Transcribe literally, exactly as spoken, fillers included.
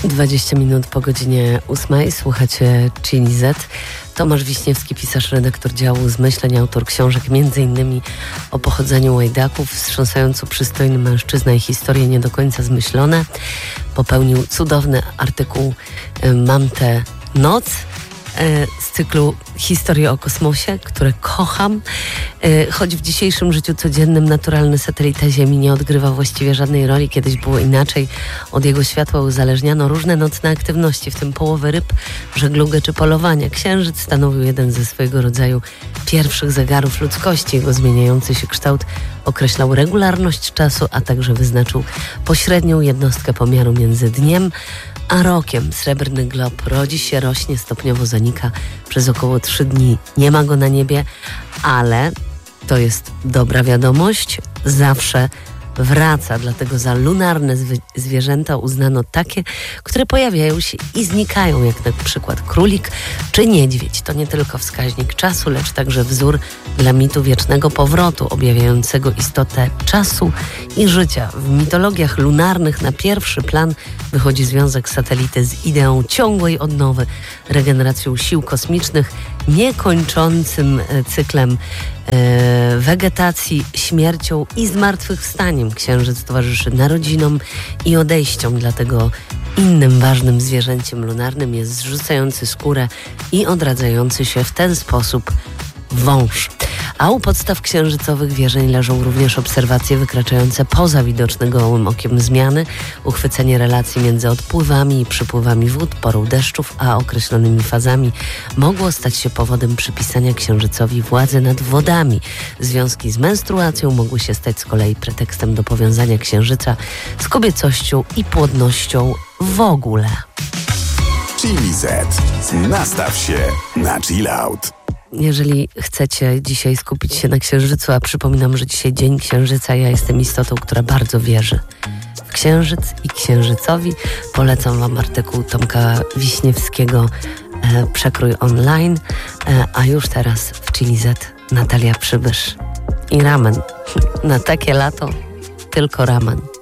dwadzieścia minut po godzinie ósmej. Słuchacie Chili Z. Tomasz Wiśniewski, pisarz, redaktor działu Zmyśleń, autor książek między innymi o pochodzeniu łajdaków, wstrząsająco przystojny mężczyzna i historie nie do końca zmyślone. Popełnił cudowny artykuł Mam tę noc z cyklu Historie o kosmosie, które kocham. Choć w dzisiejszym życiu codziennym naturalny satelita Ziemi nie odgrywa właściwie żadnej roli, kiedyś było inaczej. Od jego światła uzależniano różne nocne aktywności, w tym połowy ryb, żeglugę czy polowania. Księżyc stanowił jeden ze swojego rodzaju pierwszych zegarów ludzkości. Jego zmieniający się kształt określał regularność czasu, a także wyznaczył pośrednią jednostkę pomiaru między dniem a rokiem. Srebrny glob rodzi się, rośnie, stopniowo zanika. Przez około trzy dni nie ma go na niebie, ale to jest dobra wiadomość, zawsze wraca. Dlatego za lunarne zwy- zwierzęta uznano takie, które pojawiają się i znikają, jak na przykład królik czy niedźwiedź. To nie tylko wskaźnik czasu, lecz także wzór dla mitu wiecznego powrotu, objawiającego istotę czasu i życia. W mitologiach lunarnych na pierwszy plan wychodzi związek satelity z ideą ciągłej odnowy, regeneracją sił kosmicznych, niekończącym cyklem e, wegetacji, śmiercią i zmartwychwstaniem. Księżyc towarzyszy narodzinom i odejściom, dlatego innym ważnym zwierzęciem lunarnym jest zrzucający skórę i odradzający się w ten sposób wąż. A u podstaw księżycowych wierzeń leżą również obserwacje wykraczające poza widoczne gołym okiem zmiany, uchwycenie relacji między odpływami i przypływami wód, porą deszczów, a określonymi fazami mogło stać się powodem przypisania księżycowi władzy nad wodami. Związki z menstruacją mogły się stać z kolei pretekstem do powiązania księżyca z kobiecością i płodnością w ogóle. Chili Z. Nastaw się na chill out. Jeżeli chcecie dzisiaj skupić się na księżycu, a przypominam, że dzisiaj Dzień Księżyca, ja jestem istotą, która bardzo wierzy w księżyc i księżycowi. Polecam wam artykuł Tomka Wiśniewskiego e, Przekrój online, e, a już teraz w Chili Z Natalia Przybysz i ramen. Na takie lato tylko ramen.